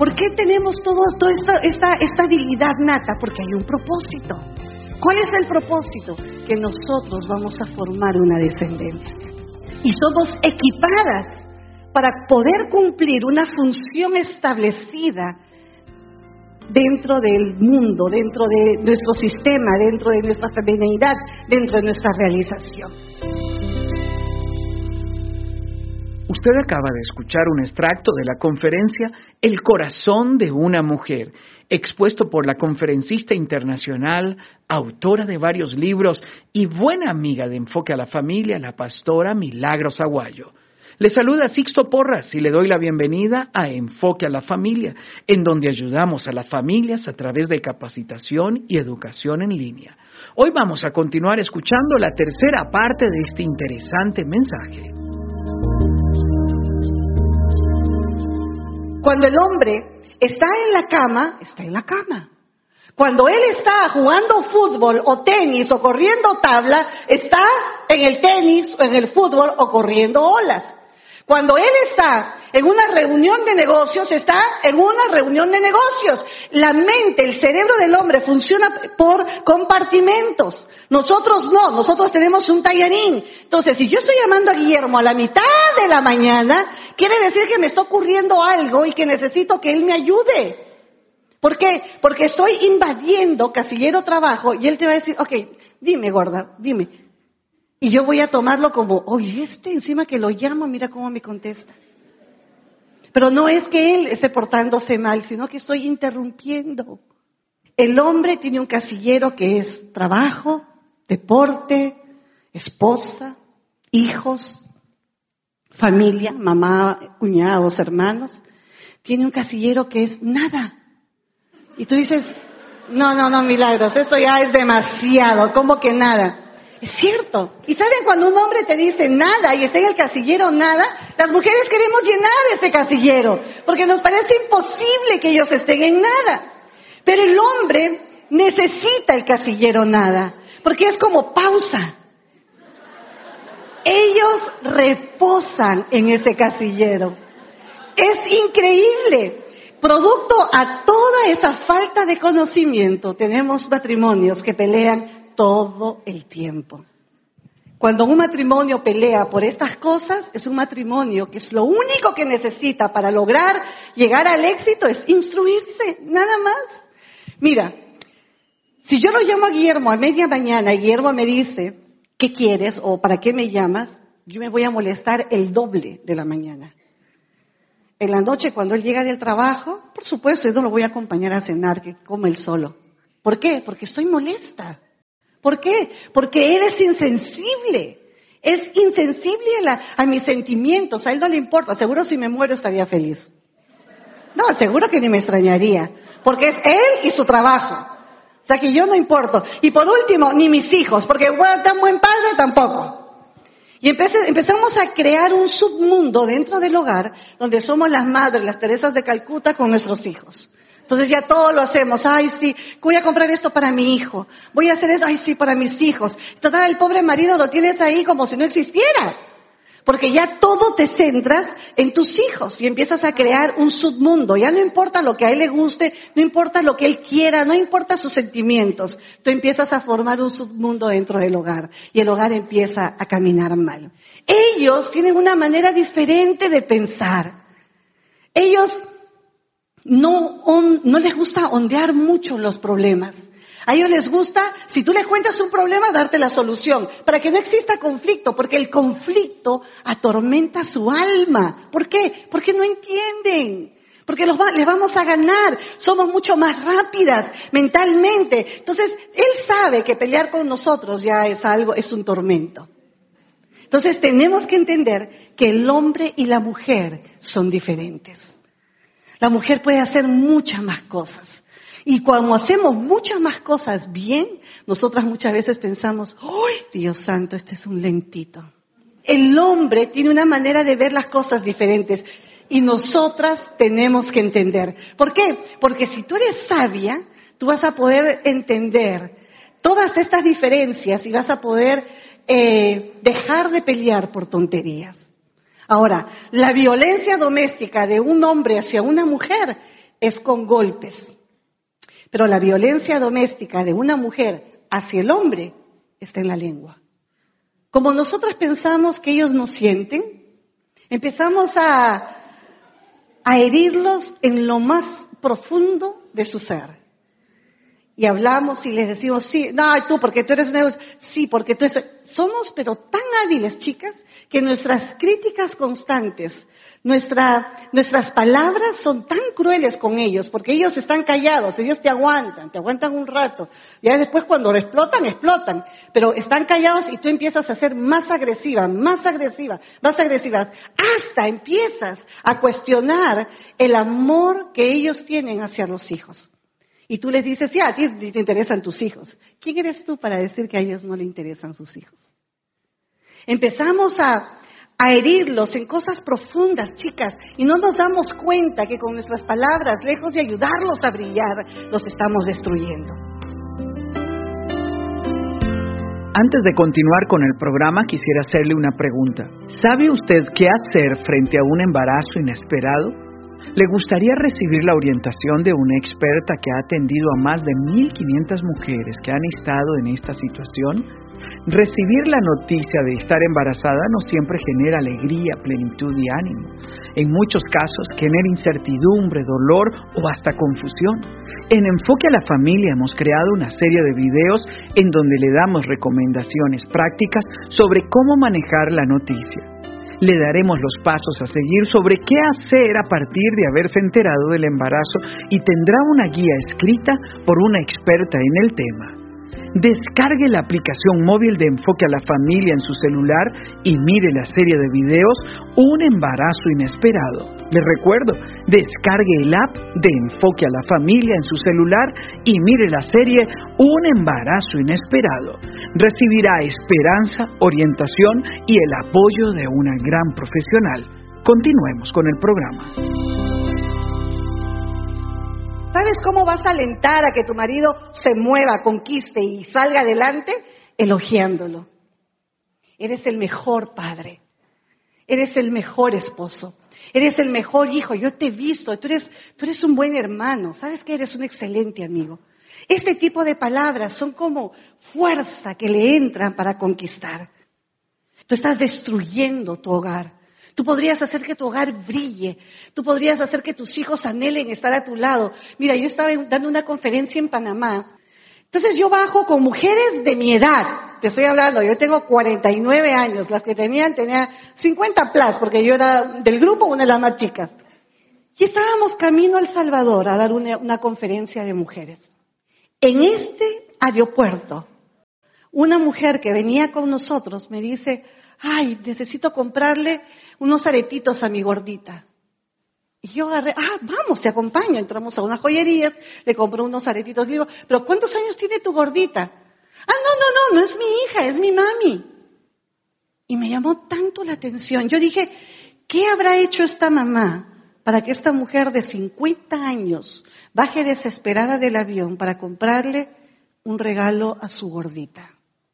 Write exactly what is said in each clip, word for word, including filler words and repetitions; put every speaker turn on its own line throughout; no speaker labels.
¿Por qué tenemos todo, toda esta, esta, esta habilidad nata? Porque hay un propósito. ¿Cuál es el propósito? Que nosotros vamos a formar una descendencia. Y somos equipadas para poder cumplir una función establecida dentro del mundo, dentro de nuestro sistema, dentro de nuestra feminidad, dentro de nuestra realización.
Usted acaba de escuchar un extracto de la conferencia El corazón de una mujer, expuesto por la conferencista internacional, autora de varios libros y buena amiga de Enfoque a la Familia, la pastora Milagros Aguayo. Le saluda Sixto Porras y le doy la bienvenida a Enfoque a la Familia, en donde ayudamos a las familias a través de capacitación y educación en línea. Hoy vamos a continuar escuchando la tercera parte de este interesante mensaje.
Cuando el hombre está en la cama, está en la cama. Cuando él está jugando fútbol o tenis o corriendo tabla, está en el tenis o en el fútbol o corriendo olas. Cuando él está en una reunión de negocios, está en una reunión de negocios. La mente, el cerebro del hombre funciona por compartimentos. Nosotros no, nosotros tenemos un tallarín. Entonces, si yo estoy llamando a Guillermo a la mitad de la mañana, quiere decir que me está ocurriendo algo y que necesito que él me ayude. ¿Por qué? Porque estoy invadiendo casillero trabajo y él te va a decir, ok, dime gorda, dime. Y yo voy a tomarlo como, oye, este encima que lo llamo, mira cómo me contesta. Pero no es que él esté portándose mal, sino que estoy interrumpiendo. El hombre tiene un casillero que es trabajo, deporte, esposa, hijos, familia, mamá, cuñados, hermanos. Tiene un casillero que es nada. Y tú dices, no, no, no, Milagros, esto ya es demasiado, ¿cómo que nada? Es cierto. ¿Y saben cuando un hombre te dice nada y está en el casillero nada? Las mujeres queremos llenar ese casillero, porque nos parece imposible que ellos estén en nada. Pero el hombre necesita el casillero nada, porque es como pausa. Ellos reposan en ese casillero. Es increíble. Producto a toda esa falta de conocimiento, tenemos matrimonios que pelean todo el tiempo. Cuando un matrimonio pelea por estas cosas, es un matrimonio que es lo único que necesita para lograr llegar al éxito, es instruirse, nada más. Mira, si yo lo llamo a Guillermo a media mañana y Guillermo me dice, ¿qué quieres o para qué me llamas? Yo me voy a molestar el doble de la mañana. En la noche, cuando él llega del trabajo, por supuesto, yo no lo voy a acompañar a cenar, que come él solo. ¿Por qué? Porque estoy molesta. ¿Por qué? Porque él es insensible. Es insensible a, la, a mis sentimientos. A él no le importa. Seguro si me muero estaría feliz. No, seguro que ni me extrañaría. Porque es él y su trabajo. O sea que yo no importo. Y por último, ni mis hijos. Porque bueno, tan buen padre tampoco. Y empecé, empezamos a crear un submundo dentro del hogar donde somos las madres, las Teresas de Calcuta con nuestros hijos. Entonces ya todo lo hacemos. Ay, sí, voy a comprar esto para mi hijo. Voy a hacer eso, ay, sí, para mis hijos. Total, el pobre marido lo tienes ahí como si no existiera. Porque ya todo te centras en tus hijos y empiezas a crear un submundo. Ya no importa lo que a él le guste, no importa lo que él quiera, no importa sus sentimientos. Tú empiezas a formar un submundo dentro del hogar y el hogar empieza a caminar mal. Ellos tienen una manera diferente de pensar. Ellos no, on, no les gusta ondear mucho los problemas. A ellos les gusta, si tú les cuentas un problema, darte la solución, para que no exista conflicto, porque el conflicto atormenta su alma. ¿Por qué? Porque no entienden, porque los va, les vamos a ganar, somos mucho más rápidas mentalmente. Entonces, él sabe que pelear con nosotros ya es algo, es un tormento. Entonces, tenemos que entender que el hombre y la mujer son diferentes. La mujer puede hacer muchas más cosas. Y cuando hacemos muchas más cosas bien, nosotras muchas veces pensamos, ¡ay, Dios santo, este es un lentito! El hombre tiene una manera de ver las cosas diferentes y nosotras tenemos que entender. ¿Por qué? Porque si tú eres sabia, tú vas a poder entender todas estas diferencias y vas a poder eh, dejar de pelear por tonterías. Ahora, la violencia doméstica de un hombre hacia una mujer es con golpes. Pero la violencia doméstica de una mujer hacia el hombre está en la lengua. Como nosotros pensamos que ellos nos sienten, empezamos a, a herirlos en lo más profundo de su ser. Y hablamos y les decimos, sí, no, tú, porque tú eres una... Sí, porque tú eres... Somos, pero tan hábiles, chicas, que nuestras críticas constantes, nuestra, nuestras palabras son tan crueles con ellos, porque ellos están callados, ellos te aguantan, te aguantan un rato. Ya después cuando explotan, explotan, pero están callados y tú empiezas a ser más agresiva, más agresiva, más agresiva, hasta empiezas a cuestionar el amor que ellos tienen hacia los hijos. Y tú les dices, sí, a ti te interesan tus hijos. ¿Quién eres tú para decir que a ellos no les interesan sus hijos? Empezamos a, a herirlos en cosas profundas, chicas, y no nos damos cuenta que con nuestras palabras, lejos de ayudarlos a brillar, los estamos destruyendo.
Antes de continuar con el programa, quisiera hacerle una pregunta. ¿Sabe usted qué hacer frente a un embarazo inesperado? ¿Le gustaría recibir la orientación de una experta que ha atendido a más de mil quinientas mujeres que han estado en esta situación? Recibir la noticia de estar embarazada no siempre genera alegría, plenitud y ánimo. En muchos casos genera incertidumbre, dolor o hasta confusión. En Enfoque a la Familia hemos creado una serie de videos en donde le damos recomendaciones prácticas sobre cómo manejar la noticia. Le daremos los pasos a seguir sobre qué hacer a partir de haberse enterado del embarazo y tendrá una guía escrita por una experta en el tema. Descargue la aplicación móvil de Enfoque a la Familia en su celular y mire la serie de videos Un embarazo inesperado. Les recuerdo, descargue el app de Enfoque a la Familia en su celular y mire la serie Un embarazo inesperado. Recibirá esperanza, orientación y el apoyo de una gran profesional. Continuemos con el programa.
¿Sabes cómo vas a alentar a que tu marido se mueva, conquiste y salga adelante? Elogiándolo. Eres el mejor padre. Eres el mejor esposo. Eres el mejor hijo. Yo te he visto. Tú eres, tú eres un buen hermano. ¿Sabes que eres un excelente amigo? Este tipo de palabras son como fuerza que le entran para conquistar. Tú estás destruyendo tu hogar. Tú podrías hacer que tu hogar brille. Tú podrías hacer que tus hijos anhelen estar a tu lado. Mira, yo estaba dando una conferencia en Panamá. Entonces yo bajo con mujeres de mi edad. Te estoy hablando, yo tengo cuarenta y nueve años. Las que tenían, tenía cincuenta plus, porque yo era del grupo una de las más chicas. Y estábamos camino a El Salvador a dar una, una conferencia de mujeres. En este aeropuerto, una mujer que venía con nosotros me dice, ay, necesito comprarle unos aretitos a mi gordita. Y yo agarré, ah, vamos, te acompaño. Entramos a unas joyerías, le compré unos aretitos. Le digo, ¿pero cuántos años tiene tu gordita? Ah, no, no, no, no es mi hija, es mi mami. Y me llamó tanto la atención. Yo dije, ¿qué habrá hecho esta mamá para que esta mujer de cincuenta años baje desesperada del avión para comprarle un regalo a su gordita?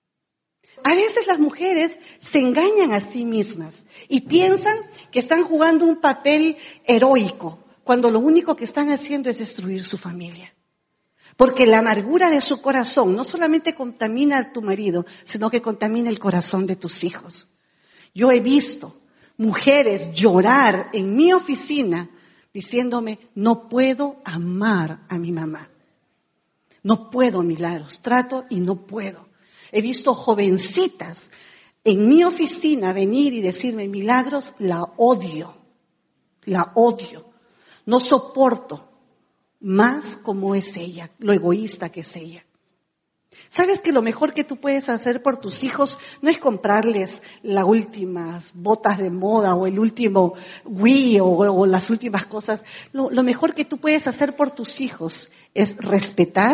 A veces las mujeres se engañan a sí mismas y piensan que están jugando un papel heroico, cuando lo único que están haciendo es destruir su familia. Porque la amargura de su corazón no solamente contamina a tu marido, sino que contamina el corazón de tus hijos. Yo he visto mujeres llorar en mi oficina diciéndome, no puedo amar a mi mamá. No puedo, Milagros, trato y no puedo. He visto jovencitas en mi oficina venir y decirme, Milagros, la odio, la odio. No soporto más como es ella, lo egoísta que es ella. ¿Sabes que lo mejor que tú puedes hacer por tus hijos no es comprarles las últimas botas de moda o el último Wii o, o las últimas cosas? Lo, lo mejor que tú puedes hacer por tus hijos es respetar,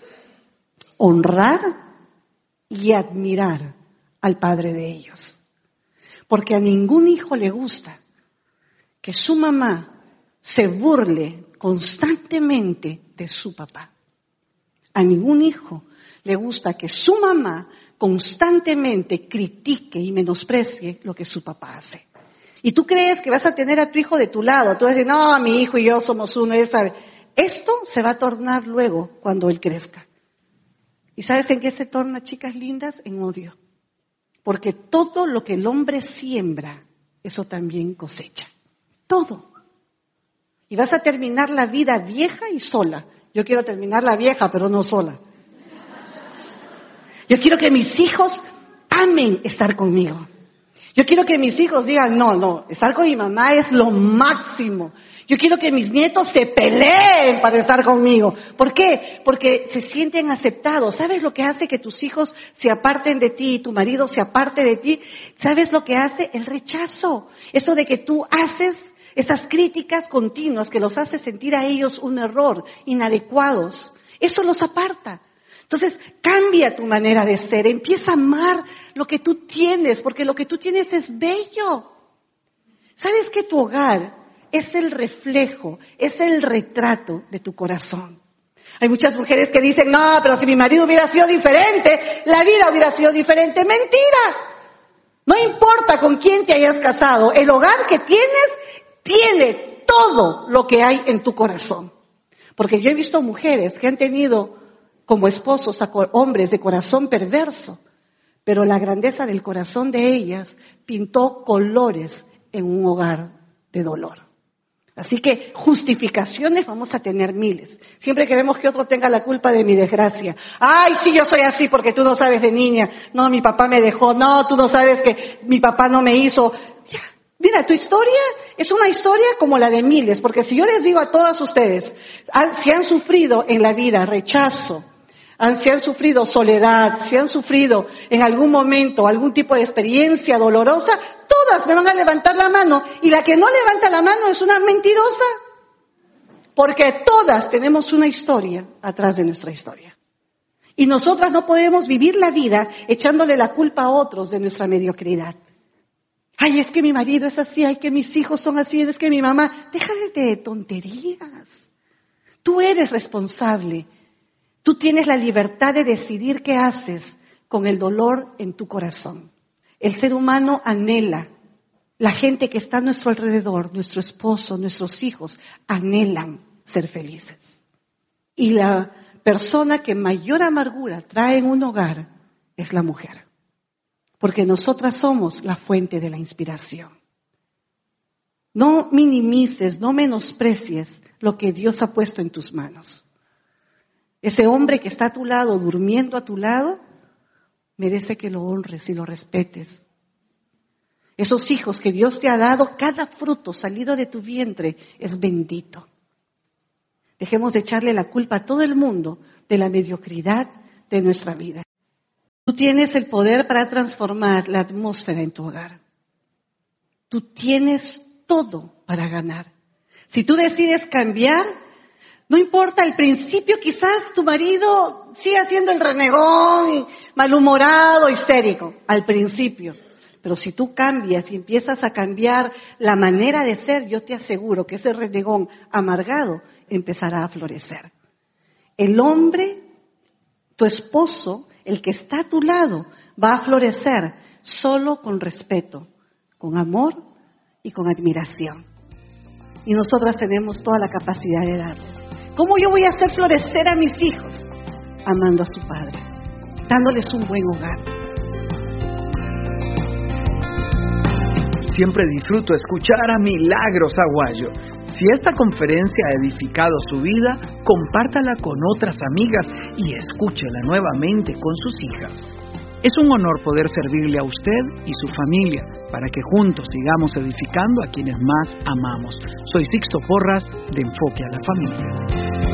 honrar y admirar al padre de ellos. Porque a ningún hijo le gusta que su mamá se burle constantemente de su papá. A ningún hijo le gusta que su mamá constantemente critique y menosprecie lo que su papá hace. Y tú crees que vas a tener a tu hijo de tu lado. Tú vas a decir, no, mi hijo y yo somos uno, él sabe. Esto se va a tornar luego cuando él crezca. ¿Y sabes en qué se torna, chicas lindas? En odio. Porque todo lo que el hombre siembra, eso también cosecha. Todo. Y vas a terminar la vida vieja y sola. Yo quiero terminar la vieja, pero no sola. Yo quiero que mis hijos amen estar conmigo. Yo quiero que mis hijos digan, no, no, estar con mi mamá es lo máximo. Yo quiero que mis nietos se peleen para estar conmigo. ¿Por qué? Porque se sienten aceptados. ¿Sabes lo que hace que tus hijos se aparten de ti y tu marido se aparte de ti? ¿Sabes lo que hace? El rechazo. Eso de que tú haces esas críticas continuas que los hace sentir a ellos un error, inadecuados. Eso los aparta. Entonces, cambia tu manera de ser. Empieza a amar lo que tú tienes, porque lo que tú tienes es bello. ¿Sabes que tu hogar es el reflejo, es el retrato de tu corazón? Hay muchas mujeres que dicen, no, pero si mi marido hubiera sido diferente, la vida hubiera sido diferente. ¡Mentira! No importa con quién te hayas casado, el hogar que tienes tiene todo lo que hay en tu corazón. Porque yo he visto mujeres que han tenido como esposos a hombres de corazón perverso, pero la grandeza del corazón de ellas pintó colores en un hogar de dolor. Así que justificaciones vamos a tener miles. Siempre queremos que otro tenga la culpa de mi desgracia. Ay, sí, yo soy así porque tú no sabes de niña. No, mi papá me dejó. No, tú no sabes que mi papá no me hizo. Ya. Mira, tu historia es una historia como la de miles, porque si yo les digo a todas ustedes, si han sufrido en la vida rechazo, si han sufrido soledad, si han sufrido en algún momento algún tipo de experiencia dolorosa, todas me van a levantar la mano. Y la que no levanta la mano es una mentirosa. Porque todas tenemos una historia atrás de nuestra historia. Y nosotras no podemos vivir la vida echándole la culpa a otros de nuestra mediocridad. Ay, es que mi marido es así, ay, que mis hijos son así, es que mi mamá... Déjate de tonterías. Tú eres responsable. Tú tienes la libertad de decidir qué haces con el dolor en tu corazón. El ser humano anhela, la gente que está a nuestro alrededor, nuestro esposo, nuestros hijos, anhelan ser felices. Y la persona que mayor amargura trae en un hogar es la mujer. Porque nosotras somos la fuente de la inspiración. No minimices, no menosprecies lo que Dios ha puesto en tus manos. Ese hombre que está a tu lado, durmiendo a tu lado, merece que lo honres y lo respetes. Esos hijos que Dios te ha dado, cada fruto salido de tu vientre es bendito. Dejemos de echarle la culpa a todo el mundo de la mediocridad de nuestra vida. Tú tienes el poder para transformar la atmósfera en tu hogar. Tú tienes todo para ganar. Si tú decides cambiar, no importa, al principio quizás tu marido siga siendo el renegón, malhumorado, histérico, al principio. Pero si tú cambias y empiezas a cambiar la manera de ser, yo te aseguro que ese renegón amargado empezará a florecer. El hombre, tu esposo, el que está a tu lado, va a florecer solo con respeto, con amor y con admiración. Y nosotras tenemos toda la capacidad de darle. ¿Cómo yo voy a hacer florecer a mis hijos? Amando a su padre, dándoles un buen hogar.
Siempre disfruto escuchar a Milagros Aguayo. Si esta conferencia ha edificado su vida, compártala con otras amigas y escúchela nuevamente con sus hijas. Es un honor poder servirle a usted y su familia para que juntos sigamos edificando a quienes más amamos. Soy Sixto Porras de Enfoque a la Familia.